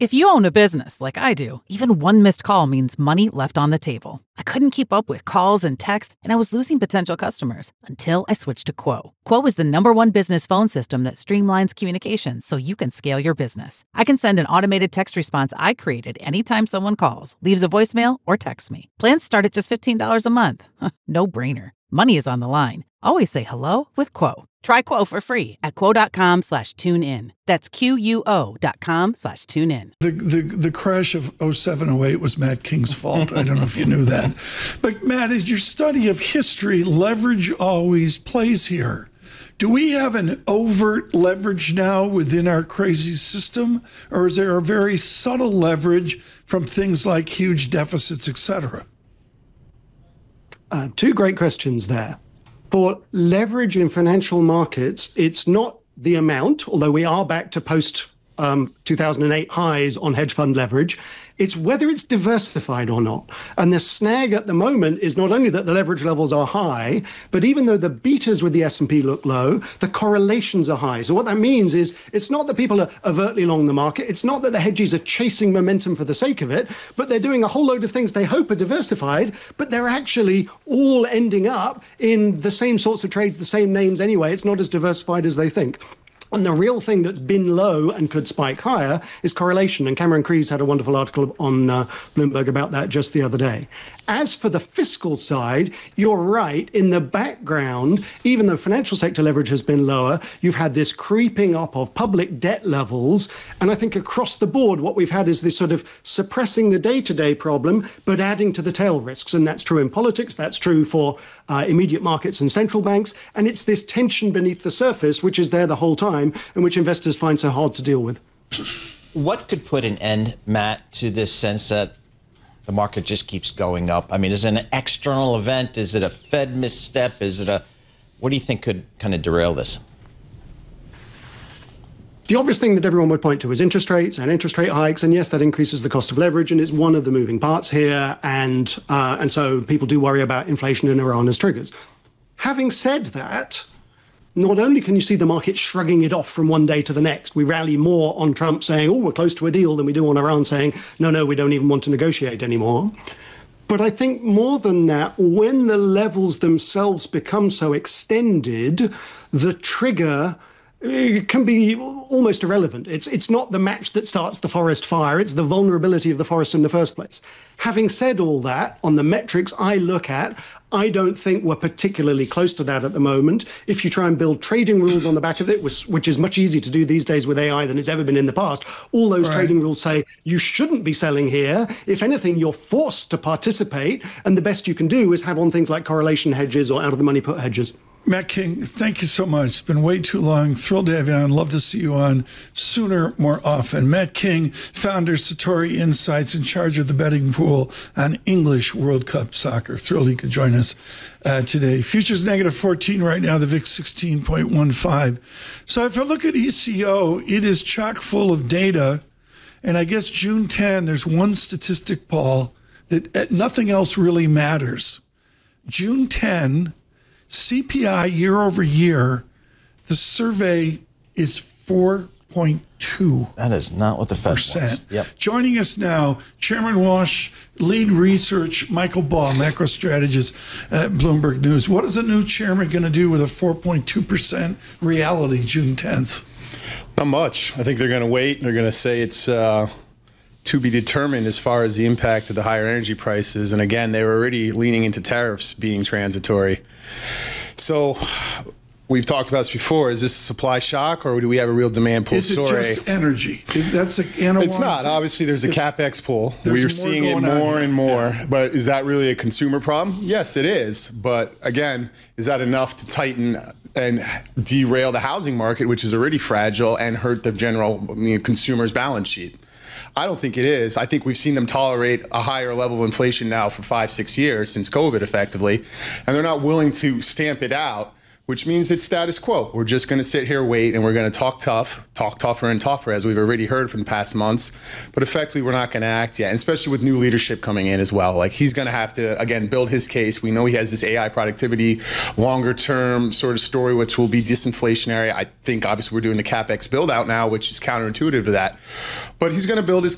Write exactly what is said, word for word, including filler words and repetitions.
If you own a business like I do, even one missed call means money left on the table. I couldn't keep up with calls and texts, and I was losing potential customers until I switched to Quo. Quo is the number one business phone system that streamlines communications so you can scale your business. I can send an automated text response I created anytime someone calls, leaves a voicemail, or texts me. Plans start at just fifteen dollars a month. No brainer. Money is on the line. Always say hello with Quo. Try Quo for free at quo.com slash tune in. That's Q-U-O dot com slash tune in. The, the the crash of oh seven oh eight was Matt King's fault. I don't know if you knew that. But Matt, as your study of history, leverage always plays here. Do we have an overt leverage now within our crazy system? Or is there a very subtle leverage from things like huge deficits, et cetera? Uh, two great questions there. For leverage in financial markets, it's not the amount, although we are back to post um, two thousand eight highs on hedge fund leverage. It's whether it's diversified or not. And the snag at the moment is not only that the leverage levels are high, but even though the betas with the S and P look low, the correlations are high. So what that means is it's not that people are overtly long the market. It's not that the hedges are chasing momentum for the sake of it, but they're doing a whole load of things they hope are diversified, but they're actually all ending up in the same sorts of trades, the same names anyway. It's not as diversified as they think. And the real thing that's been low and could spike higher is correlation. And Cameron Krees had a wonderful article on uh, Bloomberg about that just the other day. As for the fiscal side, you're right. In the background, even though financial sector leverage has been lower, you've had this creeping up of public debt levels. And I think across the board, what we've had is this sort of suppressing the day-to-day problem, but adding to the tail risks. And that's true in politics. That's true for uh, immediate markets and central banks. And it's this tension beneath the surface, which is there the whole time, and which investors find so hard to deal with. What could put an end, Matt, to this sense that the market just keeps going up? I mean, is it an external event? Is it a Fed misstep? Is it a, what do you think could kind of derail this? The obvious thing that everyone would point to is interest rates and interest rate hikes. And yes, that increases the cost of leverage, and it's one of the moving parts here. And, uh, and so people do worry about inflation and Iran as triggers. Having said that, not only can you see the market shrugging it off from one day to the next, we rally more on Trump saying, oh, we're close to a deal, than we do on Iran saying, no, no, we don't even want to negotiate anymore. But I think more than that, when the levels themselves become so extended, the trigger it can be almost irrelevant. It's it's not the match that starts the forest fire. It's the vulnerability of the forest in the first place. Having said all that, on the metrics I look at, I don't think we're particularly close to that at the moment. If you try and build trading rules on the back of it, which, which is much easier to do these days with A I than it's ever been in the past, all those right. trading rules say you shouldn't be selling here. If anything, you're forced to participate. And the best you can do is have on things like correlation hedges or out of the money put hedges. Matt King, thank you so much. It's been way too long. Thrilled to have you on. Love to see you on sooner, more often. Matt King, founder, Satori Insights, in charge of the betting pool on English World Cup soccer. Thrilled he could join us uh, today. Futures negative fourteen right now, the V I X sixteen point one five. So if I look at E C O, it is chock full of data. And I guess June tenth, there's one statistic, Paul, that uh, nothing else really matters. June tenth, C P I year over year, the survey is four point two. That is not what the Fed wants. Yep. Joining us now, Chairman Walsh, lead research, Michael Ball, macro strategist at Bloomberg News. What is the new chairman going to do with a four point two percent reality June tenth? Not much. I think they're going to wait. They're going to say it's uh, to be determined as far as the impact of the higher energy prices. And again, they were already leaning into tariffs being transitory. So we've talked about this before. Is this a supply shock, or do we have a real demand pull story? Is it just energy? Is that's a Anna It's not. Obviously, there's a it's, CapEx pull. We're seeing it more and more. Yeah. But is that really a consumer problem? Yes, it is. But again, is that enough to tighten and derail the housing market, which is already fragile, and hurt the general you know, consumer's balance sheet? I don't think it is. I think we've seen them tolerate a higher level of inflation now for five, six years since COVID, effectively, and they're not willing to stamp it out, which means it's status quo. We're just going to sit here, wait, and we're going to talk tough, talk tougher and tougher, as we've already heard from the past months. But effectively, we're not going to act yet, and especially with new leadership coming in as well. Like, he's going to have to, again, build his case. We know he has this A I productivity, longer-term sort of story, which will be disinflationary. I think, obviously, we're doing the CapEx build-out now, which is counterintuitive to that. But he's going to build his